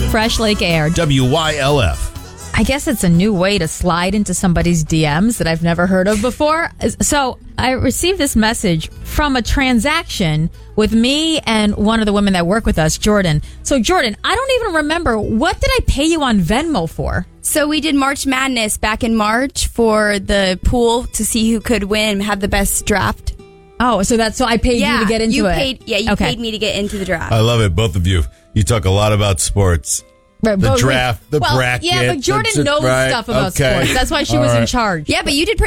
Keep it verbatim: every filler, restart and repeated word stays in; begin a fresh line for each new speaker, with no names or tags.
Fresh Lake Air.
W Y L F.
I guess it's a new way to slide into somebody's D Ms that I've never heard of before. So I received this message from a transaction with me and one of the women that work with us, Jordan. So Jordan, I don't even remember, what did I pay you on Venmo for?
So we did March Madness back in March for the pool to see who could win, have the best draft.
Oh, so that's so I paid
yeah,
you to get into
you
it.
Paid, yeah, you
okay.
paid me to get into the draft.
I love it, both of you. You talk a lot about sports.
Right,
the
but,
draft, the
well,
bracket.
Yeah, but Jordan
the,
knows
right,
stuff about
okay.
sports. That's why she
All
was
right.
in charge.
Yeah, but you did